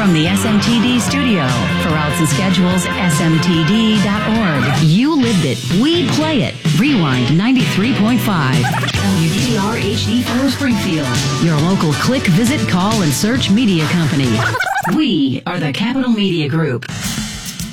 From the SMTD studio, for routes and schedules, smtd.org. You lived it. We play it. Rewind 93.5. WDR HD4 Springfield. Your local click, visit, call, and search media company. We are the Capital Media Group.